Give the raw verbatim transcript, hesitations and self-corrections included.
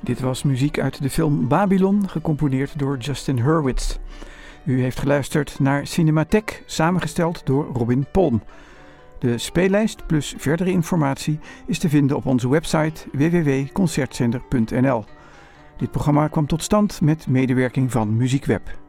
Dit was muziek uit de film Babylon, gecomponeerd door Justin Hurwitz. U heeft geluisterd naar Cinematheek, samengesteld door Robin Palm. De speellijst plus verdere informatie is te vinden op onze website w w w punt concertzender punt n l. Dit programma kwam tot stand met medewerking van Muziekweb.